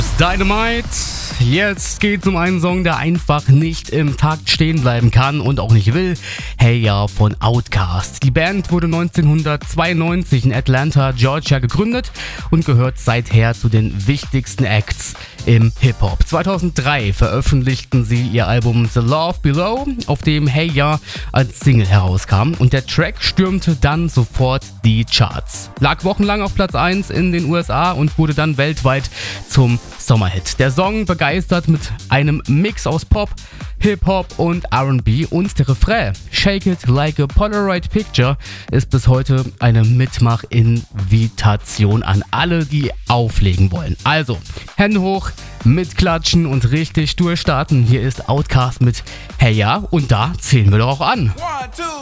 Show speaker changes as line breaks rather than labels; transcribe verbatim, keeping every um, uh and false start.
News Dynamite. Jetzt geht's um einen Song, der einfach nicht im Takt stehen bleiben kann und auch nicht will. Hey Ya von Outkast. Die Band wurde neunzehnhundertzweiundneunzig in Atlanta, Georgia gegründet und gehört seither zu den wichtigsten Acts im Hip-Hop. zweitausenddrei veröffentlichten sie ihr Album The Love Below, auf dem Hey Ya als Single herauskam, und der Track stürmte dann sofort die Charts. Lag wochenlang auf Platz eins in den U S A und wurde dann weltweit zum Sommerhit. Der Song begeistert mit einem Mix aus Pop, Hip-Hop und R and B, und der Refrain Shake It Like a Polaroid Picture ist bis heute eine Mitmach-Invitation an alle, die auflegen wollen. Also, Hände hoch, mitklatschen und richtig durchstarten. Hier ist Outkast mit Hey Ya, und da zählen wir doch auch an.
One, two.